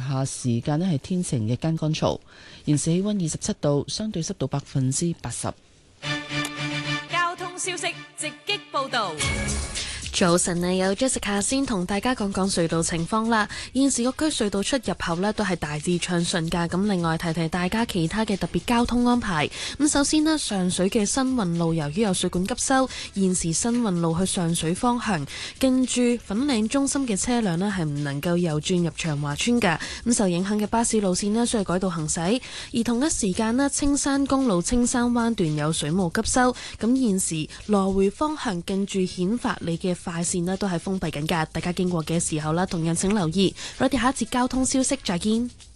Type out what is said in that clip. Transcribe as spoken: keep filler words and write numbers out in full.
下時間咧係天晴，日間乾燥。現時氣溫二十七度，相對濕度百分之八十。 交通消息直擊報道。 早晨啊，有 Jessica 先同大家講講隧道情況啦。現時各區隧道出入口呢都係大致暢順㗎。咁另外提提大家其他嘅特別交通安排。咁首先呢，上水嘅新運路由於有水管急修，現時新運路去上水方向，經住粉嶺中心嘅車輛呢係唔能夠右轉入長華村㗎。咁受影響嘅巴士路線呢需要改道行駛。而同一時間呢，青山公路青山灣段有水務急修，咁現時來回方向經住顯發里嘅快線呢都係封閉緊㗎，大家經過嘅時候啦，同樣請留意。我哋下一節交通消息再見。